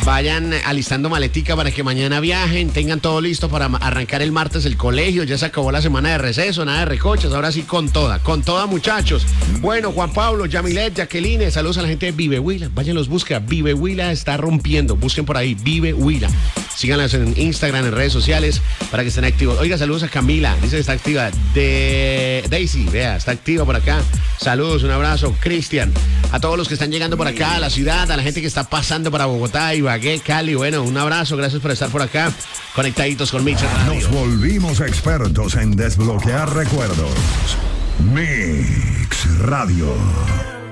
Vayan alistando maletica para que mañana viajen, tengan todo listo para arrancar el martes el colegio. Ya se acabó la semana de receso, nada de recochas, ahora sí con toda, muchachos. Bueno, Juan Pablo, Yamilet, Jacqueline, saludos a la gente de Vive Huila. Vayan, los busca, Vive Huila está rompiendo, busquen por ahí, Vive Huila. Síganlas en Instagram, en redes sociales, para que estén activos. Oiga, saludos a Camila, dice que está activa. De Daisy, vea, está activa por acá. Saludos, un abrazo. Cristian, a todos los que están llegando por acá a la ciudad, a la gente que está pasando para Bogotá, Ibagué, Cali. Bueno, un abrazo, gracias por estar por acá, conectaditos con Mix Radio. Nos volvimos expertos en desbloquear recuerdos. Mix Radio.